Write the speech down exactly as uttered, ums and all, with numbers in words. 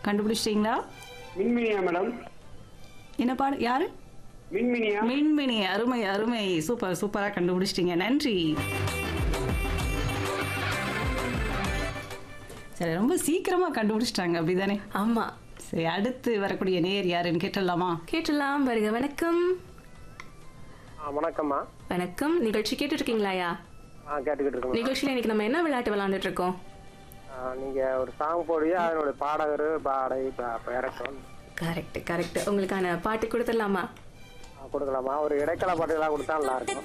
கண்டுபிடிச்சிட்டீங்களா? மின்மினியா மேடம்? என்ன பாடு? யாரு? மின்மினியா? மின்மினி. அருமை அருமை. சூப்பர் சூப்பரா கண்டுபிடிச்சிட்டீங்க. நன்றி. சரி, ரொம்ப சீக்கிரமா கண்டுபிடிச்சிட்டாங்க அப்படிதானே? ஆமா, சரி, அடுத்து வரக்கூடிய நேயர் யாருன்னு கேட்டுடலாமா? கேட்டலாம். வருக. வணக்கம். ஆ, வணக்கம்மா. வணக்கம். நிகழ்ச்சி கேட்டுட்டு இருக்கீங்களாயா? ஆ, கேட்டுக்கிட்டு இருக்கோம். நிகழ்ச்சியில இன்னைக்கு நம்ம என்ன விளையாட்டு விளையாண்டுட்டு இருக்கோம்? நீங்க ஒரு சாங் போடுவீங்க, அதனுடைய பாடகர் பாடை பேரக்டர் கரெக்ட் கரெக்ட். உங்களுக்கான பாட்டு கொடுத்துடலாமா? கொடுக்கலாமா? ஒரு இடைக்கால பாட்டுகளாக கொடுத்தா நல்லா இருக்கும்.